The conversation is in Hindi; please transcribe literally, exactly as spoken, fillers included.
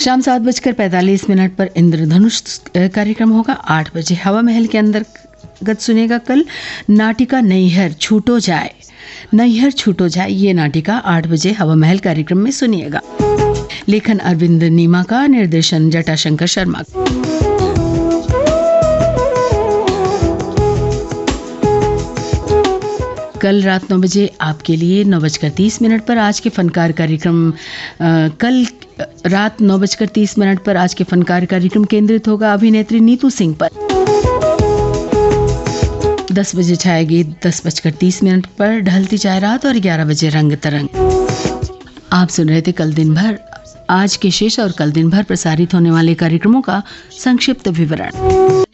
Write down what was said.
शाम सात बजकर पैंतालीस मिनट पर इंद्रधनुष कार्यक्रम होगा। आठ बजे हवा महल के अंदर गत सुनेगा कल नाटिका नैहर छूटो जाए। नैहर छूटो जाए ये नाटिका आठ बजे हवा महल कार्यक्रम में सुनिएगा। लेखन अरविंद नीमा का, निर्देशन जटाशंकर शर्मा। कल रात नौ बजे आपके लिए नौ बजकर तीस मिनट पर आज के फनकार कार्यक्रम आ, कल रात नौ बजकर तीस मिनट पर आज के फनकार कार्यक्रम केंद्रित होगा अभिनेत्री नीतू सिंह पर। दस बजे छाया गीत दस बजकर तीस मिनट पर ढलती चाय रात और ग्यारह बजे रंग तरंग। आप सुन रहे थे कल दिन भर आज के शेष और कल दिन भर प्रसारित होने वाले कार्यक्रमों का संक्षिप्त विवरण।